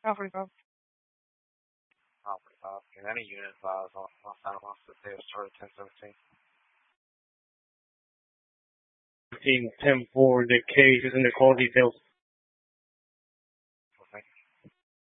45. Mile 45. And any unit advise on that wants to say it's started 1017. 10-4, the case is in the call details.